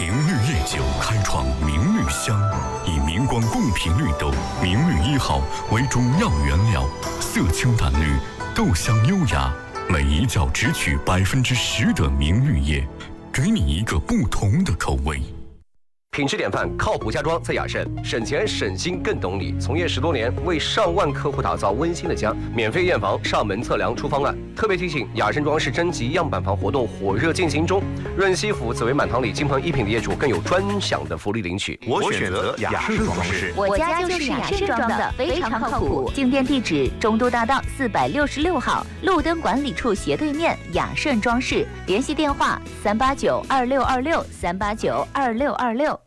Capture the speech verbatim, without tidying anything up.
明绿夜酒开创明绿香，以明光贡品绿豆明绿一号为主要原料，色清淡绿，豆香优雅，每一角只取百分之十的明绿叶，给你一个不同的口味。 品质典范，靠谱家装在雅盛，省钱省心更懂你。从业十多年，为上万客户打造温馨的家，免费验房、上门测量出方案。特别提醒，雅盛装饰征集样板房活动火热进行中，润西府紫薇满堂里金鹏一品的业主更有专享的福利领取。 我选择雅盛装饰， 我家就是雅盛装的，非常靠谱。进店地址：中都大道四百六十六号，路灯管理处斜对面，雅盛装饰。联系电话：三八九二六二六三八九二六二六。